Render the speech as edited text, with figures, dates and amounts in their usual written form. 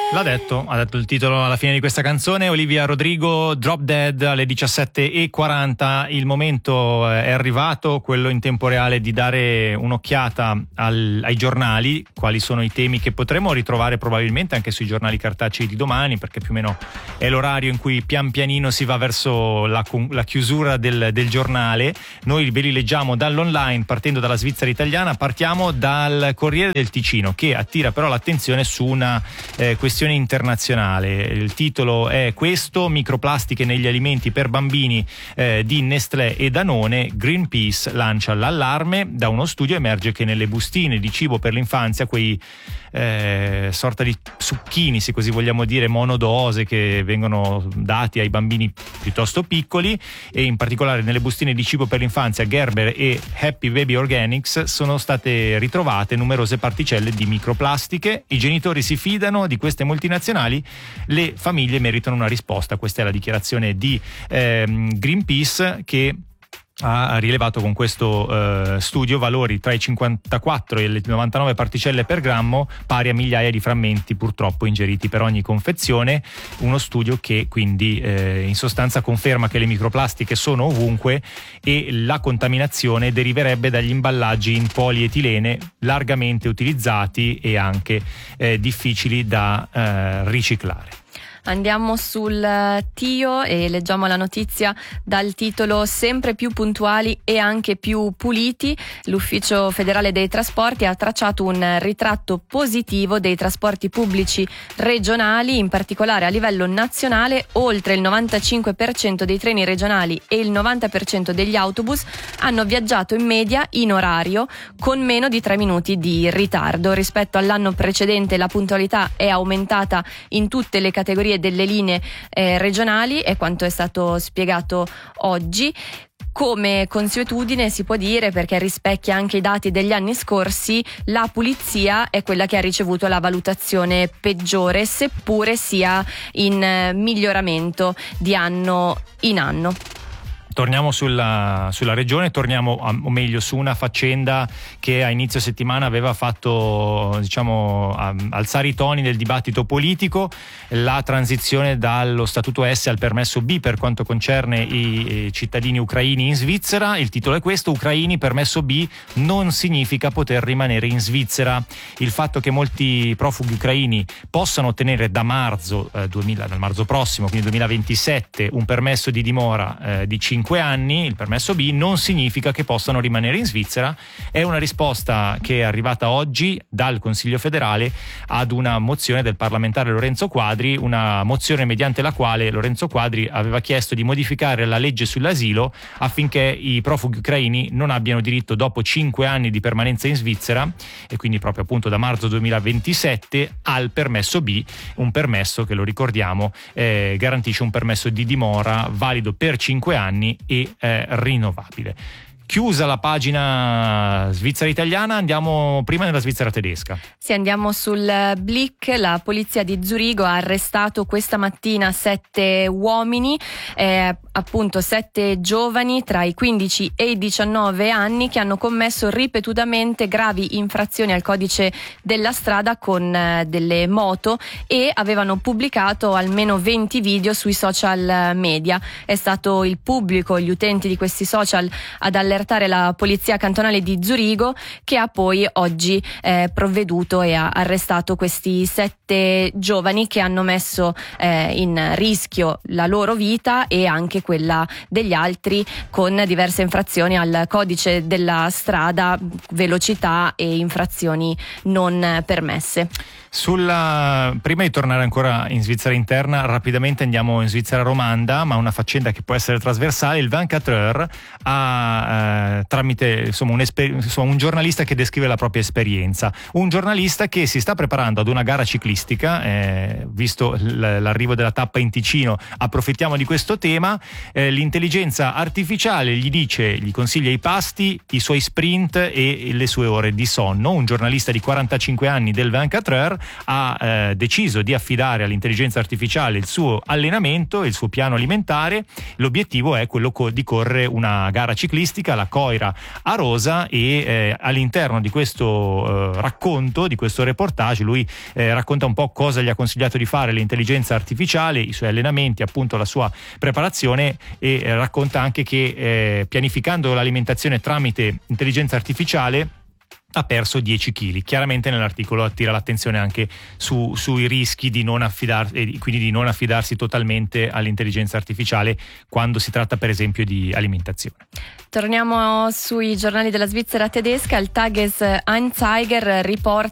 L'ha detto, ha detto il titolo alla fine di questa canzone. Olivia Rodrigo, Drop Dead, alle 17:40. Il momento è arrivato, quello in tempo reale di dare un'occhiata ai giornali, quali sono i temi che potremo ritrovare probabilmente anche sui giornali cartacei di domani, perché più o meno è l'orario in cui pian pianino si va verso la chiusura del giornale. Noi ve li leggiamo dall'online, partendo dalla Svizzera italiana. Partiamo dal Corriere del Ticino, che attira però l'attenzione su una questione internazionale. Il titolo è questo: microplastiche negli alimenti per bambini di Nestlé e Danone. Greenpeace lancia l'allarme. Da uno studio emerge che nelle bustine di cibo per l'infanzia, quei sorta di succhini, se così vogliamo dire, monodose, che vengono dati ai bambini piuttosto piccoli, e in particolare nelle bustine di cibo per l'infanzia Gerber e Happy Baby Organics, sono state ritrovate numerose particelle di microplastiche. I genitori si fidano di queste multinazionali, le famiglie meritano una risposta. Questa è la dichiarazione di Greenpeace, che ha rilevato con questo studio valori tra i 54 e le 99 particelle per grammo, pari a migliaia di frammenti purtroppo ingeriti per ogni confezione. Uno studio che quindi in sostanza conferma che le microplastiche sono ovunque e la contaminazione deriverebbe dagli imballaggi in polietilene largamente utilizzati e anche difficili da riciclare. Andiamo sul TIO e leggiamo la notizia dal titolo "Sempre più puntuali e anche più puliti". L'Ufficio federale dei trasporti ha tracciato un ritratto positivo dei trasporti pubblici regionali, in particolare a livello nazionale. Oltre il 95% dei treni regionali e il 90% degli autobus hanno viaggiato in media in orario, con meno di 3 minuti di ritardo. Rispetto all'anno precedente la puntualità è aumentata in tutte le categorie delle linee regionali, è quanto è stato spiegato oggi. Come consuetudine si può dire, perché rispecchia anche i dati degli anni scorsi, la pulizia è quella che ha ricevuto la valutazione peggiore, seppure sia in miglioramento di anno in anno. Torniamo sulla regione, o meglio su una faccenda che a inizio settimana aveva fatto, alzare i toni del dibattito politico: la transizione dallo statuto S al permesso B per quanto concerne i cittadini ucraini in Svizzera. Il titolo è questo: ucraini, permesso B non significa poter rimanere in Svizzera. Il fatto che molti profughi ucraini possano ottenere dal marzo prossimo, quindi 2027, un permesso di dimora di 5 anni, il permesso B, non significa che possano rimanere in Svizzera. È una risposta che è arrivata oggi dal Consiglio federale ad una mozione del parlamentare Lorenzo Quadri, una mozione mediante la quale Lorenzo Quadri aveva chiesto di modificare la legge sull'asilo affinché i profughi ucraini non abbiano diritto, dopo 5 anni di permanenza in Svizzera, e quindi proprio appunto da marzo 2027, al permesso B, un permesso che, lo ricordiamo, garantisce un permesso di dimora valido per 5 anni e rinnovabile. Chiusa la pagina Svizzera italiana, andiamo prima nella Svizzera tedesca. Sì, andiamo sul Blick. La polizia di Zurigo ha arrestato questa mattina 7 uomini, appunto 7 giovani tra i 15 e i 19 anni, che hanno commesso ripetutamente gravi infrazioni al codice della strada con delle moto e avevano pubblicato almeno 20 video sui social media. È stato il pubblico, gli utenti di questi social, ad allertare la polizia cantonale di Zurigo, che ha poi oggi provveduto e ha arrestato questi 7 giovani che hanno messo in rischio la loro vita e anche quella degli altri, con diverse infrazioni al codice della strada, velocità e infrazioni non permesse. Prima di tornare ancora in Svizzera interna, rapidamente andiamo in Svizzera romanda, ma una faccenda che può essere trasversale. Il 24 Heures ha tramite un giornalista che descrive la propria esperienza, un giornalista che si sta preparando ad una gara ciclistica, visto l'arrivo della tappa in Ticino, approfittiamo di questo tema. L'intelligenza artificiale gli consiglia i pasti, i suoi sprint e le sue ore di sonno. Un giornalista di 45 anni del 24 Heures Svizzera ha deciso di affidare all'intelligenza artificiale il suo allenamento, il suo piano alimentare. L'obiettivo è quello di correre una gara ciclistica, la Coira Arosa, e all'interno di questo racconto, di questo reportage, lui racconta un po' cosa gli ha consigliato di fare l'intelligenza artificiale, i suoi allenamenti, appunto la sua preparazione, e racconta anche che pianificando l'alimentazione tramite intelligenza artificiale ha perso 10 kg. Chiaramente nell'articolo attira l'attenzione anche sui rischi di non affidarsi, quindi di non affidarsi totalmente all'intelligenza artificiale quando si tratta per esempio di alimentazione. Torniamo sui giornali della Svizzera tedesca. Il Tages Anzeiger riporta